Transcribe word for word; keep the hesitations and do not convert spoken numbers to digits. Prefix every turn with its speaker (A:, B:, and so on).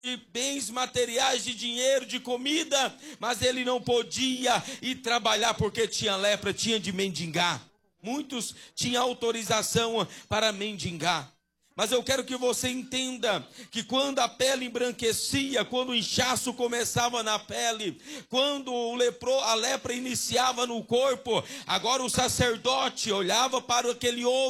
A: de bens materiais, de dinheiro, de comida, mas ele não podia ir trabalhar porque tinha lepra, tinha de mendigar. Muitos tinham autorização para mendigar. Mas eu quero que você entenda que quando a pele embranquecia, quando o inchaço começava na pele, quando o lepro, a lepra iniciava no corpo, agora o sacerdote olhava para aquele homem